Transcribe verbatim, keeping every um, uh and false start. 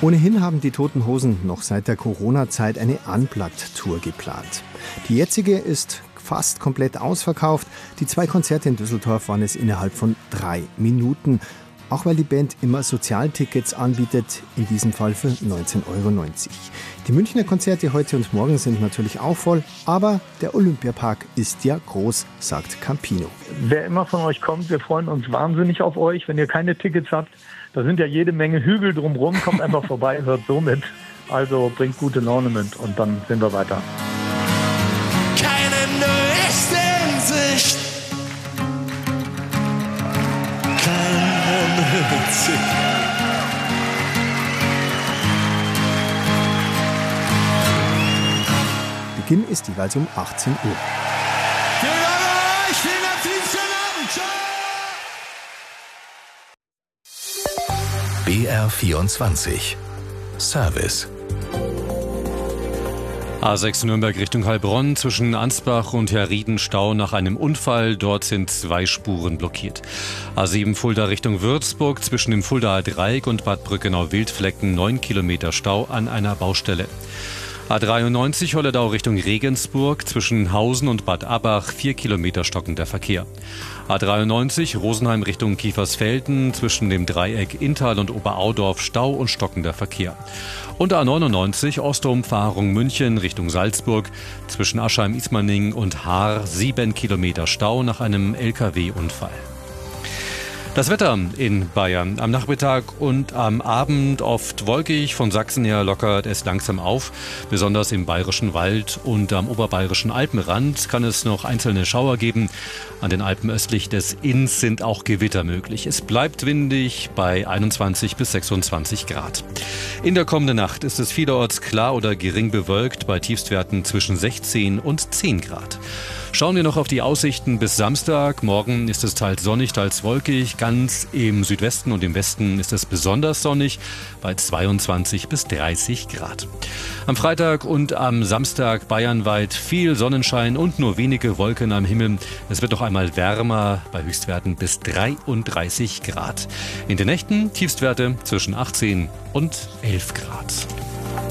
Ohnehin haben die Toten Hosen noch seit der Corona-Zeit eine Unplugged-Tour geplant. Die jetzige ist fast komplett ausverkauft. Die zwei Konzerte in Düsseldorf waren es innerhalb von drei Minuten. Auch weil die Band immer Sozialtickets anbietet, in diesem Fall für neunzehn Euro neunzig. Die Münchner Konzerte heute und morgen sind natürlich auch voll, aber der Olympiapark ist ja groß, sagt Campino. Wer immer von euch kommt, wir freuen uns wahnsinnig auf euch. Wenn ihr keine Tickets habt, da sind ja jede Menge Hügel drumherum, kommt einfach vorbei, hört so mit. Also bringt gute Laune mit und dann sehen wir weiter. Keine neue Sicht. Beginn ist jeweils um achtzehn Uhr. B R vierundzwanzig Service. A sechs Nürnberg Richtung Heilbronn, zwischen Ansbach und Herrieden Stau nach einem Unfall. Dort sind zwei Spuren blockiert. A sieben Fulda Richtung Würzburg, zwischen dem Fuldaer Dreieck und Bad Brückenau-Wildflecken neun Kilometer Stau an einer Baustelle. A dreiundneunzig Holledau Richtung Regensburg, zwischen Hausen und Bad Abbach vier Kilometer stockender Verkehr. A dreiundneunzig Rosenheim Richtung Kiefersfelden, zwischen dem Dreieck Inntal und Oberaudorf Stau und stockender Verkehr. Und A neunundneunzig Ostumfahrung München Richtung Salzburg, zwischen Aschheim-Ismaning und Haar sieben Kilometer Stau nach einem L K W-Unfall. Das Wetter in Bayern. Am Nachmittag und am Abend oft wolkig. Von Sachsen her lockert es langsam auf. Besonders im Bayerischen Wald und am oberbayerischen Alpenrand kann es noch einzelne Schauer geben. An den Alpen östlich des Inns sind auch Gewitter möglich. Es bleibt windig bei einundzwanzig bis sechsundzwanzig Grad. In der kommenden Nacht ist es vielerorts klar oder gering bewölkt bei Tiefstwerten zwischen sechzehn und zehn Grad. Schauen wir noch auf die Aussichten bis Samstag. Morgen ist es teils sonnig, teils wolkig. Ganz im Südwesten und im Westen ist es besonders sonnig bei zweiundzwanzig bis dreißig Grad. Am Freitag und am Samstag bayernweit viel Sonnenschein und nur wenige Wolken am Himmel. Es wird noch einmal wärmer bei Höchstwerten bis dreiunddreißig Grad. In den Nächten Tiefstwerte zwischen achtzehn und elf Grad.